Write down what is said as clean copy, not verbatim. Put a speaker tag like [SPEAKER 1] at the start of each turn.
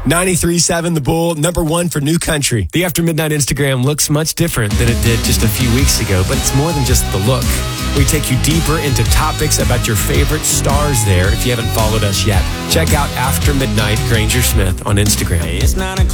[SPEAKER 1] 93.7 The Bull, number one for new country. The After Midnight Instagram looks much different than it did just a few weeks ago, but it's more than just the look. We take you deeper into topics about your favorite stars there if you haven't followed us yet. Check out After Midnight Granger Smith on Instagram.
[SPEAKER 2] It's 9 o'clock.